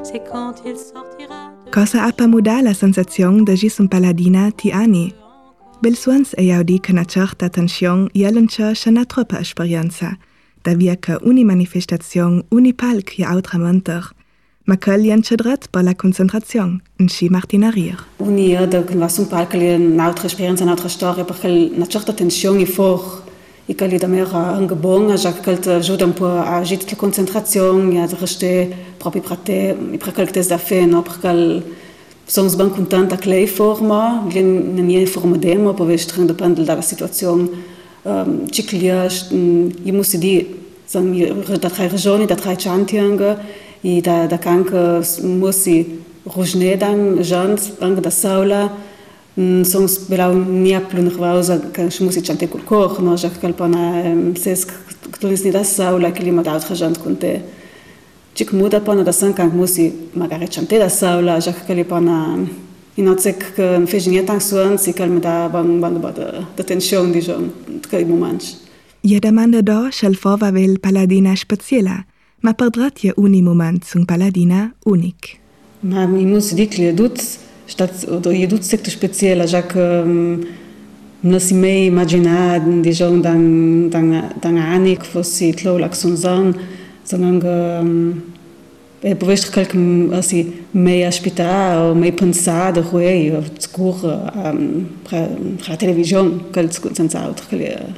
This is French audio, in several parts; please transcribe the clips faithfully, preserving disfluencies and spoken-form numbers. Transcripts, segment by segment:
c'est quand il sortira. Cosa appa muda la sensazione de gis un paladina ti anni. Belsuans e audi che na certa attenzione jelencha c'è troppa esperienza, da via che uni manifestazione uni palc ja autramente, ma che lien cedret per la concentrazione, in sci martinarir. Uni da che va un palc che un'altra esperienza, un'altra storia, perché na certa tensione for e che li da mera angebonga, già che te ajuda un po' a agire la concentrazione, ja reste proprio prate, perché che da fe, no, perché sono ben contenta che lei forma, non è forma demo, poi vedo dipende dalla situazione. Um, ciclias, io musi di, da tre regioni, da tre chantianga, e da da canca musi rujnedan, jans, anche da saula. Sono belau nia più nervosa che ci musi chante col cor, no, già che calpana ses che tu ni da saula che li ma da altra gente con te. Cic muda pana da san canc musi magari chante da saula, già che li pana inozek che fece nia tan suan si calma da bang bang da da tensione di jon che moments. Ja demanda da schel fova vel paladina speciela, ma perdrat je uni moment zum paladina unic. Ma mi musi di che dut Statt oder je doet secte speciale, já que um, não se me imaginar de jogo dan dan dan ani que fosse claro lá que são zan, zan um, é por isso que que assim meio hospital ou meio pensado ruim, descur um, para para a televisão que eles são outro que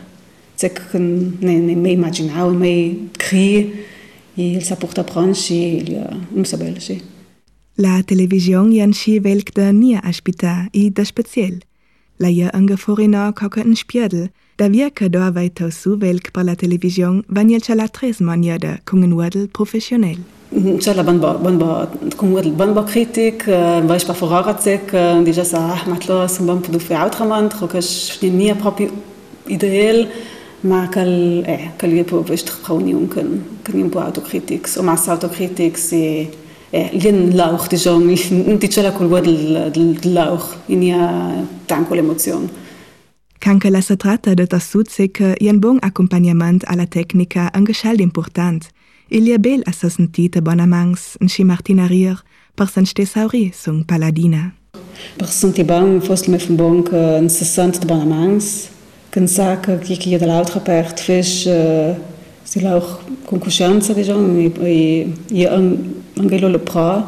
é que nem nem me imaginar, meio crie e ele se porta pranche e ele não sabe ele. La televisione janschi velk de nia aspita i de speciel. La ja angeforina kaka en spiedel, da wirke da weiter su velk per la televisione vanjelcha la tres maniade kungen wadel professionell. C'è la banba banba kungen wadel banba kritik, weil ich bei Vorratsek, die ja sa matlos un ban du für outramant, rokas nia proprio ideal, ma kal eh kal je po vest traunium kan kan un po autokritik, o mas autokritik si lien lauch di jong non ti c'è la colwa del del lauch in ia tanco l'emozione. Canche la se tratta de tassuzze che un bon accompagnament alla tecnica un geschald important. Il y a bel a se sentite bonamans in schi martinarir per sen stesauri sung paladina. Per senti bon fost me von bon che in sessanta bonamans che sa che chi dall'altra part fish si lauch con coscienza diciamo e e Angelo le pra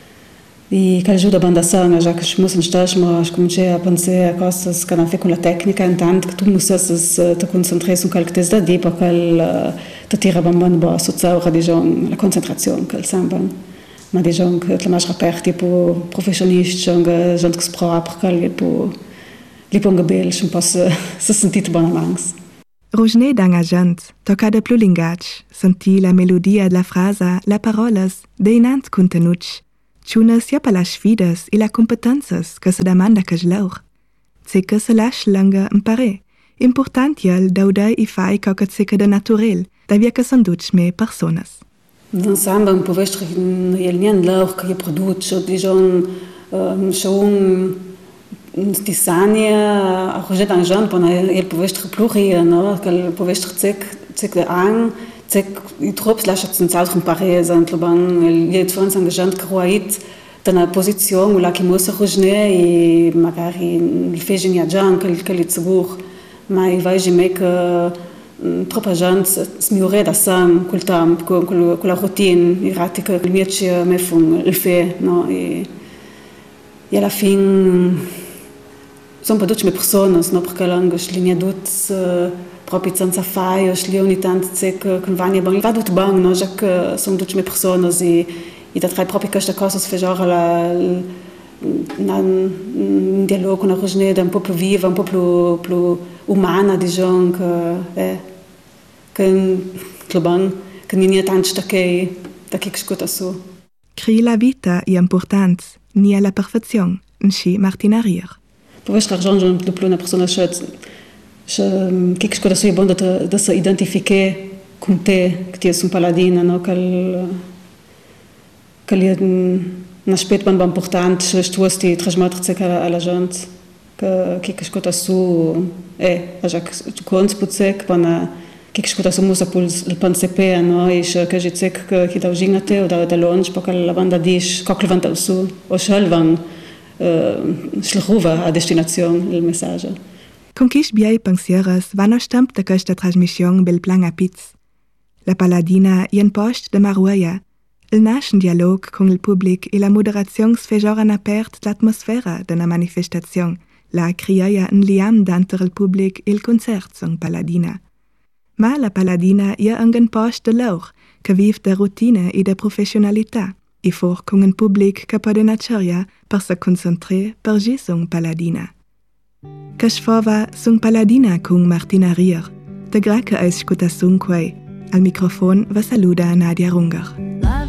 e che ajuda a banda sana, já que eu não estás, mas comecei a pensar a coisas que não foi com a técnica, então que tu mussas te concentrar em qualquer coisa da dia, porque ele te tira bem bem bem, só a digão a concentração que ele samba, mas digão que ele mais rapper tipo profissionista, gente que se prova porque ele tipo ele põe bem, eu posso se sentir bem amans. Rujne danga gent, toca de plulingach, senti la melodia de la frasa, la parolas, de inant contenuts, chunes ja pa las sfides e la competences que se demanda que jlauch. Ce que se lash langa impare, important jel daudai i fai coca ceca de naturel, da via que sanduch me personas. Dan samba un povestre jel nien lauch que je produce, dijon, schon Stisania, a Roger d'Anjan, până el povestre plurie, no, că el povestre cec, cec de an, cec i trops lascia sunt altro în pareza, în loban, el e tfons angajant croait, dans la position où la qui mosse rojne e magari il fait genia jan que que il tsbur, ma il va jamais que troppa gente smiore da sam col temp, con la routine erratica, il miece me fun il fait, no, e e alla fin sono per tutte le persone, no, perché l'ango linea dut proprio senza fai, schli ogni tanto se che vania bang, va tutto bang, no, già che sono tutte le persone e e da trai proprio questa cosa si fa già la un dialogo con la rojneda un po' più viva, un po' più più umana, diciamo che eh che cluban che non è tanto sta che da che scuota su. Cri la vita è importante, ni alla perfezione, nci martinarir. Poi sta già di più una persona che che scuota su è buono da da si identificare con te che ti è un paladino, no, che che è un aspetto ben importante, che tu sti trasmettere alla gente che che scuota su eh già che tu conti puzzec pana che scusa su musa puls il pansepe no is che jitsek che da ujingate o da da longe porque la banda dish cocle vanta su o shalvan schluva a destinazione il messaggio. Con quis biai pensieres vanno stamp de questa trasmission bel plan a Piz. La Paladina ien post de Maruia, il nasce dialog con il public e la moderazione sfejoran apert l'atmosfera de una manifestazione, la criaia un liam danter il public e il concert son Paladina. Ma la Paladina ia angen post de lor, che vive de routine e de professionalità, e for con un public che pode naceria per se concentrer per gi son Paladina. Cashfova son Paladina con Martina Rier, de graca eis scuta son quei. Al microfon va saluda Nadia Runger.